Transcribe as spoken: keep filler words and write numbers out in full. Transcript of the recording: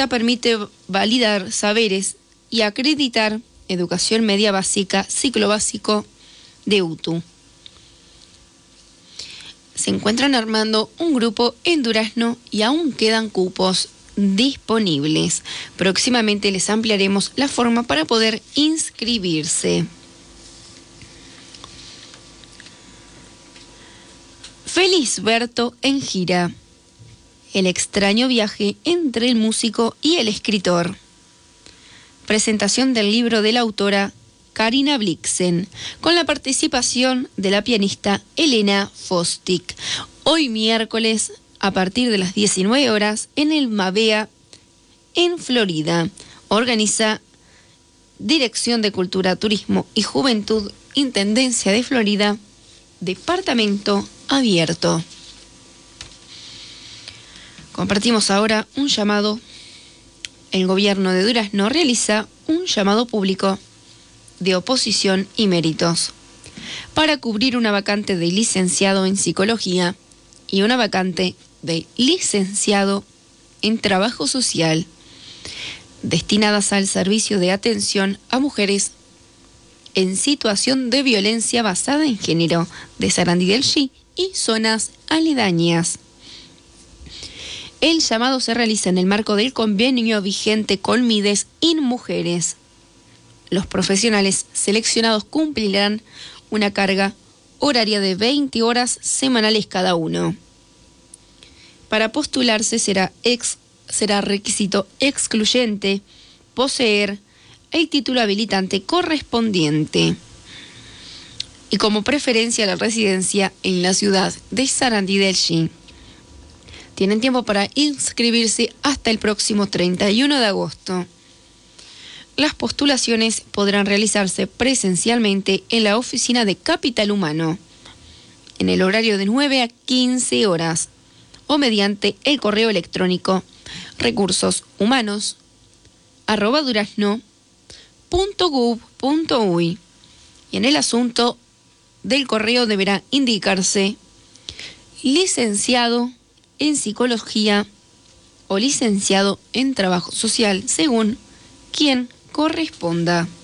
Esta permite validar saberes y acreditar educación media básica, ciclo básico de U T U. Se encuentran armando un grupo en Durazno y aún quedan cupos disponibles. Próximamente les ampliaremos la forma para poder inscribirse. Felisberto en gira. El extraño viaje entre el músico y el escritor. Presentación del libro de la autora Karina Blixen, con la participación de la pianista Elena Fostic. Hoy miércoles, a partir de las diecinueve horas, en el Mavea, en Florida. Organiza Dirección de Cultura, Turismo y Juventud, Intendencia de Florida, Departamento Abierto. Compartimos ahora un llamado. El gobierno de Durazno realiza un llamado público de oposición y méritos para cubrir una vacante de licenciado en psicología y una vacante de licenciado en trabajo social destinadas al servicio de atención a mujeres en situación de violencia basada en género de Sarandí del Chi y zonas aledañas. El llamado se realiza en el marco del convenio vigente con Mides InMujeres. Los profesionales seleccionados cumplirán una carga horaria de veinte horas semanales cada uno. Para postularse será, ex, será requisito excluyente poseer el título habilitante correspondiente y como preferencia la residencia en la ciudad de Sarandí del Chi. Tienen tiempo para inscribirse hasta el próximo treinta y uno de agosto. Las postulaciones podrán realizarse presencialmente en la oficina de Capital Humano, en el horario de nueve a quince horas, o mediante el correo electrónico recursos humanos arroba durazno punto gov punto uy. Y en el asunto del correo deberá indicarse licenciado en psicología o licenciado en trabajo social, según quien corresponda.